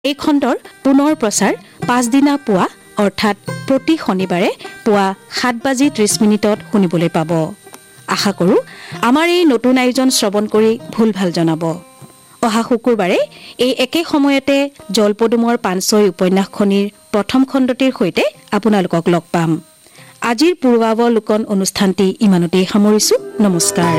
এই খণ্ডৰ পুনৰ প্ৰচাৰ পাছদিনা পুৱা অৰ্থাৎ প্ৰতি শনিবাৰে পুৱা 7:30 শুনিবলৈ পাব। আশা কৰোঁ আমাৰ এই নতুন আয়োজন শ্ৰৱণ কৰি ভুল ভাল জনাব। অহা শুকুৰবাৰে এই একে সময়তে জলপদুমৰ পানছৈ উপন্যাসখনিৰ প্ৰথম খণ্ডটিৰ সৈতে আপোনালোকক লগ পাম। আজিৰ পূৰ্বাৱলোকন অনুষ্ঠানটি ইমানতেই সামৰিছোঁ। নমস্কাৰ।